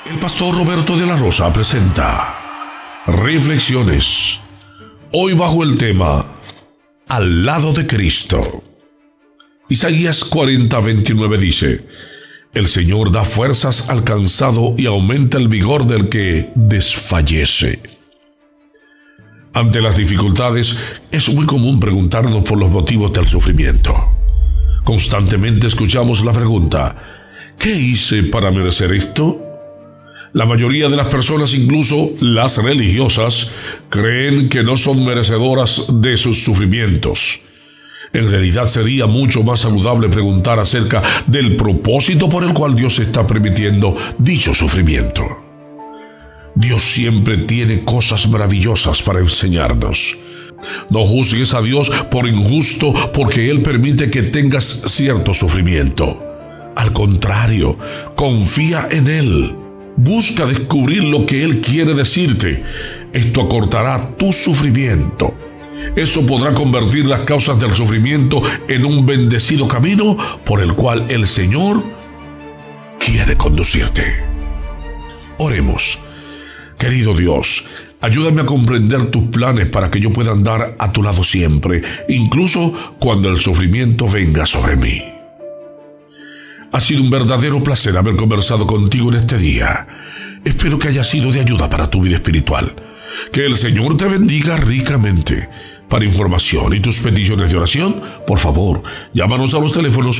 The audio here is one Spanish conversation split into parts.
El pastor Roberto de la Rosa presenta Reflexiones, hoy bajo el tema Al lado de Cristo. Isaías 40:29 dice: El Señor da fuerzas al cansado y aumenta el vigor del que desfallece. Ante las dificultades, es muy común preguntarnos por los motivos del sufrimiento. Constantemente escuchamos la pregunta: ¿qué hice para merecer esto? La mayoría de las personas, incluso las religiosas, creen que no son merecedoras de sus sufrimientos. En realidad sería mucho más saludable preguntar acerca del propósito por el cual Dios está permitiendo dicho sufrimiento. Dios siempre tiene cosas maravillosas para enseñarnos. No juzgues a Dios por injusto porque Él permite que tengas cierto sufrimiento. Al contrario, confía en Él. Busca descubrir lo que Él quiere decirte. Esto acortará tu sufrimiento. Eso podrá convertir las causas del sufrimiento en un bendecido camino por el cual el Señor quiere conducirte. Oremos. Querido Dios, ayúdame a comprender tus planes para que yo pueda andar a tu lado siempre, incluso cuando el sufrimiento venga sobre mí. Ha sido un verdadero placer haber conversado contigo en este día. Espero que haya sido de ayuda para tu vida espiritual. Que el Señor te bendiga ricamente. Para información y tus peticiones de oración, por favor, llámanos a los teléfonos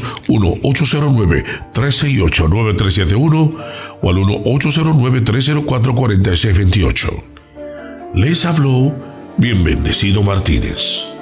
1-809-368-9371 o al 1-809-304-4628. Les habló Bien Bendecido Martínez.